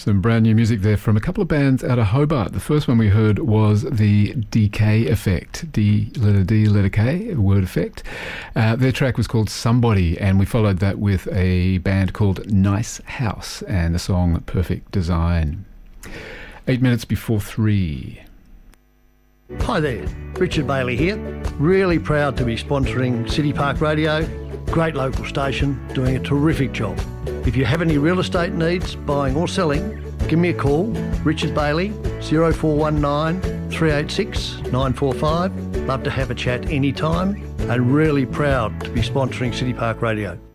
Some brand new music there from a couple of bands out of Hobart. The first one we heard was the DK Effect, D, letter K, word effect. Their track was called Somebody, and we followed that with a band called Nice House and the song Perfect Design. 8 minutes before 3. Hi there, Richard Bailey here. Really proud to be sponsoring City Park Radio. Great local station, doing a terrific job. If you have any real estate needs, buying or selling, give me a call, Richard Bailey, 0419 386 945. Love to have a chat anytime, and really proud to be sponsoring City Park Radio.